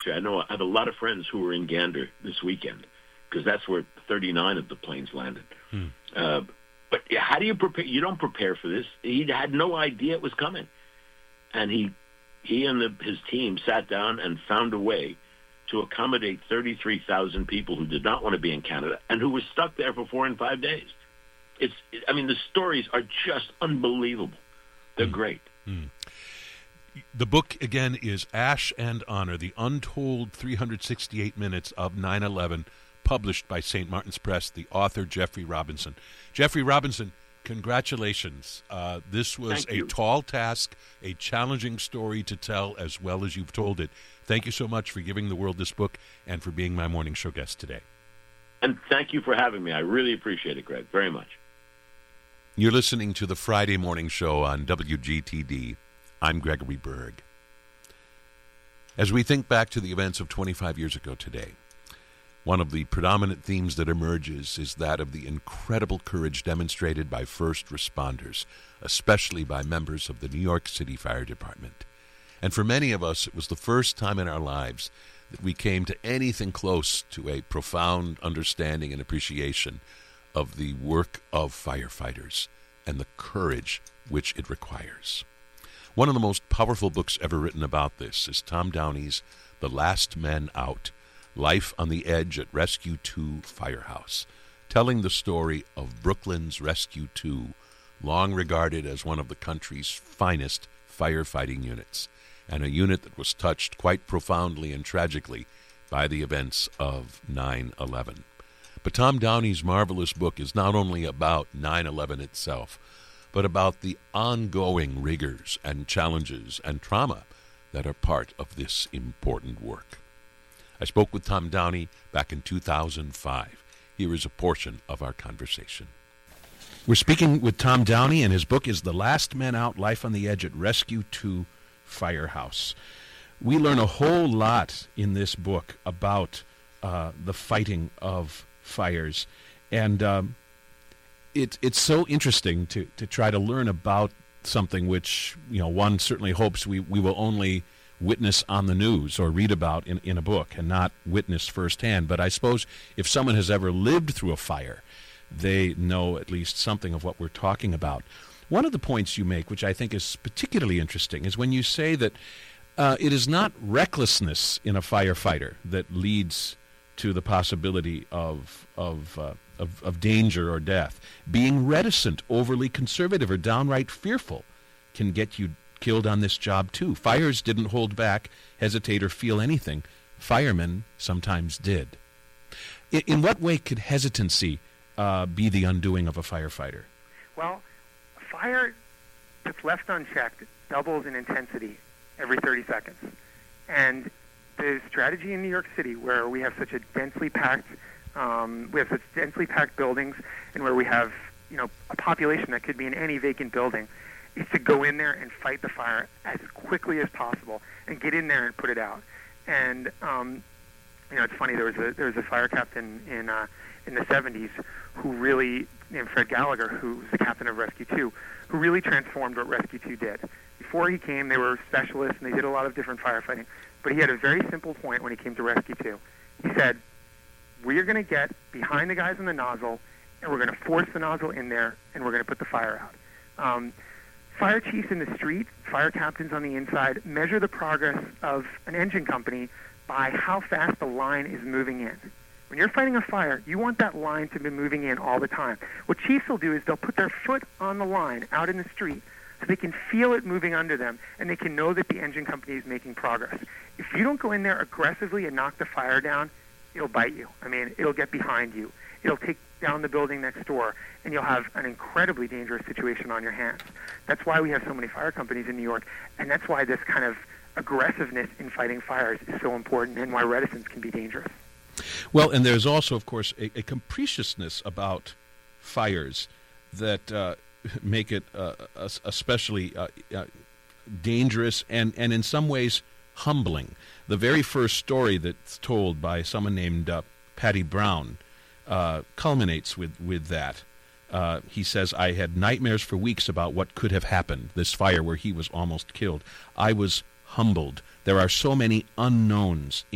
history. I have a lot of friends who were in Gander this weekend because that's where 39 of the planes landed. But how do you prepare? You don't prepare for this. He had no idea it was coming. And he and his team sat down and found a way to accommodate 33,000 people who did not want to be in Canada and who were stuck there for 4 and 5 days. The stories are just unbelievable. They're great. The book, again, is Ash and Honor, The Untold 368 Minutes of 9/11, published by St. Martin's Press, the author, Jeffrey Robinson. Jeffrey Robinson, congratulations. This was a tall task, a challenging story to tell as well as you've told it. Thank you so much for giving the world this book and for being my morning show guest today. And thank you for having me. I really appreciate it, Greg, very much. You're listening to the Friday Morning Show on WGTD. I'm Gregory Berg. As we think back to the events of 25 years ago today, one of the predominant themes that emerges is that of the incredible courage demonstrated by first responders, especially by members of the New York City Fire Department. And for many of us, it was the first time in our lives that we came to anything close to a profound understanding and appreciation of the work of firefighters and the courage which it requires. One of the most powerful books ever written about this is Tom Downey's The Last Men Out, Life on the Edge at Rescue 2 Firehouse, telling the story of Brooklyn's Rescue 2, long regarded as one of the country's finest firefighting units, and a unit that was touched quite profoundly and tragically by the events of 9/11. But Tom Downey's marvelous book is not only about 9/11 itself, but about the ongoing rigors and challenges and trauma that are part of this important work. I spoke with Tom Downey back in 2005. Here is a portion of our conversation. We're speaking with Tom Downey, and his book is The Last Men Out, Life on the Edge at Rescue 2 Firehouse. We learn a whole lot in this book about the fighting of fires, and it's so interesting to try to learn about something which, one certainly hopes we will only witness on the news or read about in a book and not witness firsthand. But I suppose if someone has ever lived through a fire, they know at least something of what we're talking about. One of the points you make, which I think is particularly interesting, is when you say that it is not recklessness in a firefighter that leads to the possibility of danger or death. Being reticent, overly conservative, or downright fearful can get you killed on this job too. Fires didn't hold back, hesitate, or feel anything. Firemen sometimes did. In what way could hesitancy be the undoing of a firefighter? Well, a fire that's left unchecked doubles in intensity every 30 seconds. And the strategy in New York City, where we have such a densely packed buildings, and where we have a population that could be in any vacant building, is to go in there and fight the fire as quickly as possible and get in there and put it out. And it's funny, there was a fire captain in the 70s who really, named Fred Gallagher, who was the captain of Rescue 2, who really transformed what Rescue 2 did. Before he came, they were specialists and they did a lot of different firefighting. But he had a very simple point when he came to Rescue 2. He said, "We are going to get behind the guys on the nozzle, and we're going to force the nozzle in there, and we're going to put the fire out." Fire chiefs in the street, fire captains on the inside, measure the progress of an engine company by how fast the line is moving in. When you're fighting a fire, you want that line to be moving in all the time. What chiefs will do is they'll put their foot on the line out in the street so they can feel it moving under them, and they can know that the engine company is making progress. If you don't go in there aggressively and knock the fire down, it'll bite you. It'll get behind you. It'll take down the building next door, and you'll have an incredibly dangerous situation on your hands. That's why we have so many fire companies in New York, and that's why this kind of aggressiveness in fighting fires is so important, and why reticence can be dangerous. Well, and there's also, of course, a capriciousness about fires that make it especially dangerous and in some ways humbling. The very first story that's told by someone named Patty Brown culminates with that. He says, "I had nightmares for weeks about what could have happened, this fire where he was almost killed. I was humbled. There are so many unknowns